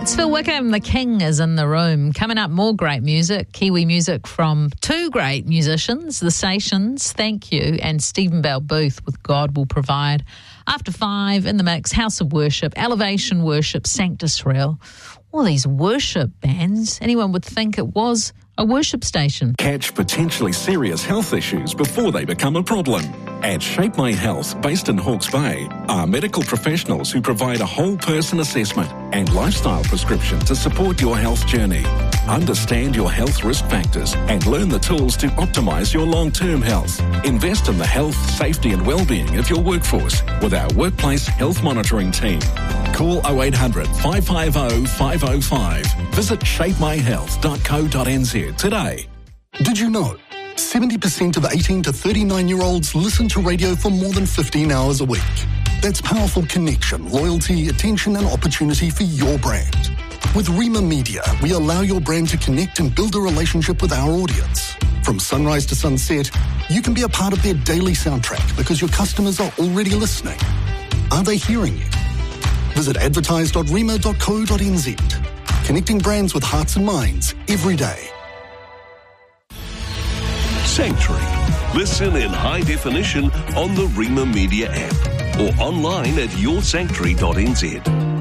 It's Phil Wickham, the King is in the room. Coming up, more great music, Kiwi music from two great musicians, The Stations, Thank You, and Stephen Bell Booth with God Will Provide. After 5 in the mix, House of Worship, Elevation Worship, Sanctus Real. All these worship bands, anyone would think it was a worship station. Catch potentially serious health issues before they become a problem. At Shape My Health, based in Hawke's Bay, are medical professionals who provide a whole person assessment and lifestyle prescription to support your health journey. Understand your health risk factors and learn the tools to optimise your long-term health. Invest in the health, safety and well-being of your workforce with our workplace health monitoring team. Call 0800 550 505. Visit shapemyhealth.co.nz today. Did you know 70% of 18 to 39-year-olds listen to radio for more than 15 hours a week? That's powerful connection, loyalty, attention and opportunity for your brand. With Rima Media, we allow your brand to connect and build a relationship with our audience. From sunrise to sunset, you can be a part of their daily soundtrack because your customers are already listening. Are they hearing you? Visit advertise.rima.co.nz. Connecting brands with hearts and minds every day. Sanctuary. Listen in high definition on the Rima Media app or online at yoursanctuary.nz.